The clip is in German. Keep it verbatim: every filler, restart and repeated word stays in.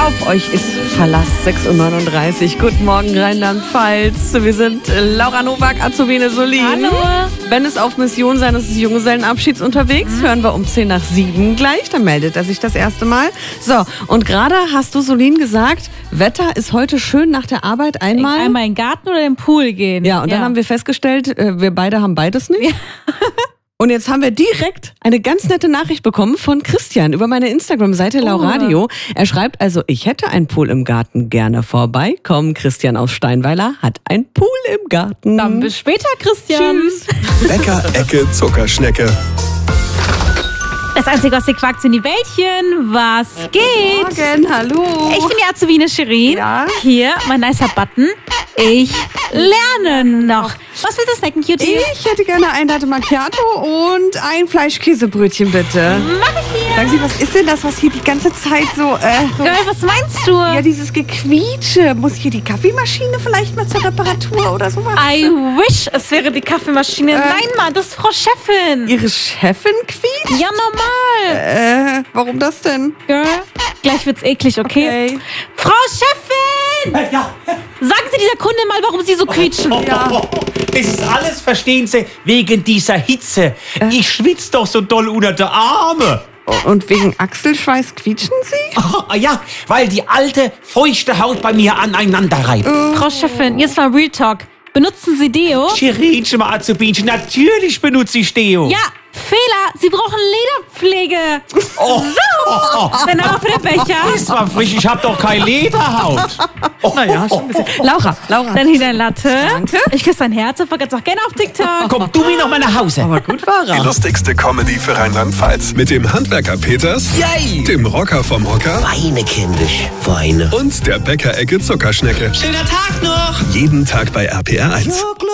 Auf euch ist Verlass, sechs Uhr neununddreißig. Guten Morgen, Rheinland-Pfalz. Wir sind Laura Nowak, Azubine Solin. Hallo. Ben ist auf Mission seines Junggesellenabschieds unterwegs. Mhm. Hören wir um zehn nach sieben gleich. Dann meldet er sich das erste Mal. So, und gerade hast du, Solin, gesagt, Wetter ist heute schön nach der Arbeit einmal. Einmal in den Garten oder in den Pool gehen. Ja, und ja. dann haben wir festgestellt, wir beide haben beides nicht. Ja. Und jetzt haben wir direkt eine ganz nette Nachricht bekommen von Christian über meine Instagram-Seite oh. Lauradio. Er schreibt also, ich hätte einen Pool im Garten, gerne vorbeikommen. Christian aus Steinweiler hat einen Pool im Garten. Dann bis später, Christian. Tschüss. Bäcker, Ecke, Zuckerschnecke. Das einzige, was ihr quakt, sind die Bällchen. Was geht? Morgen, hallo. Ich bin die Azubine Shirin. Ja. Hier, mein nicer Button. Ich lerne noch. Was willst du snacken, Cutie? Ich hätte gerne ein Latte Macchiato und ein Fleischkäsebrötchen, bitte. Mach ich hier. Sagen Sie, was ist denn das, was hier die ganze Zeit so... Äh, so Girl, was meinst du? Ja, dieses Gequietsche. Muss hier die Kaffeemaschine vielleicht mal zur Reparatur oder sowas? I wish, es wäre die Kaffeemaschine. Äh, Nein, Mann, das ist Frau Chefin. Ihre Chefin quietscht? Ja, normal. Äh, warum das denn? Girl, gleich wird's eklig, okay? Okay. Frau Chefin! Äh, ja. Sagen Sie dieser Kunde mal, warum Sie so quietschen. Oh, oh, oh, oh. Das ist alles, verstehen Sie, wegen dieser Hitze. Äh. Ich schwitze doch so doll unter der Arme. Und wegen Achselschweiß quietschen Sie? Oh, ja, weil die alte, feuchte Haut bei mir aneinander reibt. Äh. Frau Chefin, jetzt mal Real Talk. Benutzen Sie Deo? Shirinchen, mal Azubinchen, natürlich benutze ich Deo. Ja, Fehler. Sie brauchen Lederpflege. Oh, So, oh, oh. dann aber für den Becher. Ist mal frisch, ich hab doch keine Lederhaut. Oh, Naja, schon ein bisschen. Laura, Laura. Dann hier dein Latte. Danke. Ich küsse dein Herz und vergesst auch gerne auf TikTok. Komm du mir noch mal nach Hause. Aber gut war Die er. lustigste Comedy für Rheinland-Pfalz. Mit dem Handwerker Peters, Yay! dem Rocker vom Hocker Weine, kindisch, Weine. und der Bäcker-Ecke Zuckerschnecke. Schöner Tag noch! Jeden Tag bei R P R eins.